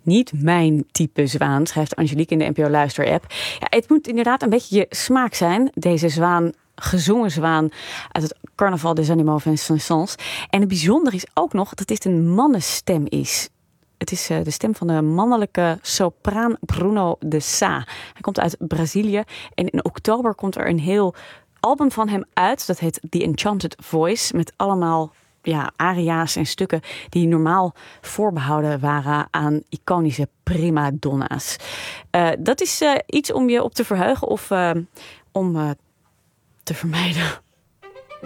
niet mijn type zwaan, schrijft Angelique in de NPO Luister-app. Ja, het moet inderdaad een beetje je smaak zijn, deze zwaan, gezongen zwaan uit het Carnaval des Animaux Vincent. En het bijzondere is ook nog dat dit een mannenstem is. Het is de stem van de mannelijke sopraan Bruno de Sá. Hij komt uit Brazilië en in oktober komt er een heel album van hem uit. Dat heet The Enchanted Voice, met allemaal aria's en stukken die normaal voorbehouden waren aan iconische prima donna's. Dat is iets om je op te verheugen of om te vermijden.